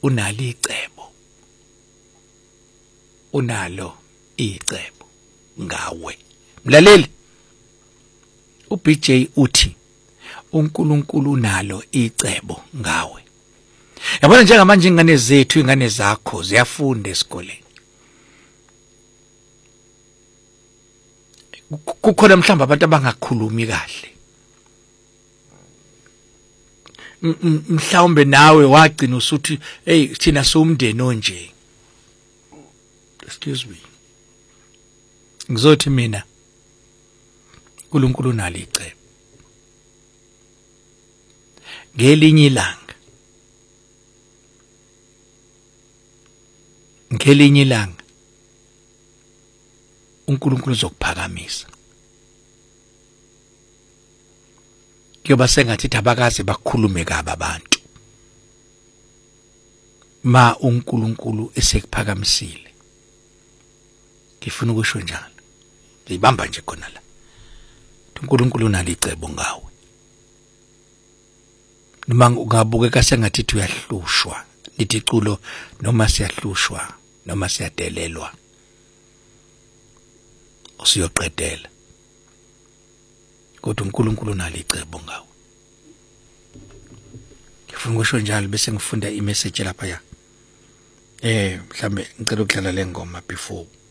unalo icebo, unalo icebo ngawe. Mlaleli, uBJ uthi uNkulunkulu unalo icebo ngawe. Yabona njengamanje ingane zethu, ingane zakho ziyafunda esikoleni. Kukhona mhlawumbe abantu abangakhulumi kahle. Mhlawumbe nawe wagcina usuthi hey thina somndeni onje. Excuse me. Ngizothi mina uNkulunkulu unalo icebo. Ngelinye ilanga uNkulunkulu uzokuphakamisa. Kuyoba sengathi abakaze bakhulume kabi abantu. Ma uNkulunkulu esekuphakamisile. Ngifuna ukusho njalo. Ngiyibamba nje khona la. uNkulunkulu unalo icebo ngawe. Noma ungabukeka sengathi uyahlushwa, lithi iculo noma siyahlushwa noma siyadelelwa. Usiyoqedela. Kodwa uNkulunkulu unalo icebo ngawe. Ngifuna ukusho njalo bese ngifunda imessage lapha ya. Mhlambe ngicela ukudlala le ngoma before